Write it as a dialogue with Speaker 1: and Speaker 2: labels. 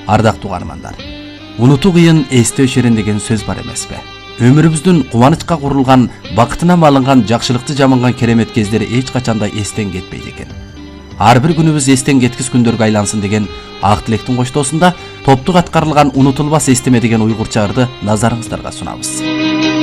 Speaker 1: Ардактуу угармандар, унутуу кыйын эстөө шерен деген сөз бар эмеспи? Өмүрүбүздүн кубанычка курулган, бакытынан алынган жакшылыкты жаманган керемет кездери эч качанда эстен кетпейт экен. Ар бир күнүбүз эстен кеткис күндөргө айлансын деген ак тилектин коштоосунда топтук аткарылган унутулбас эстеме деген уйгурча ырды назарыңыздарга сунабыз.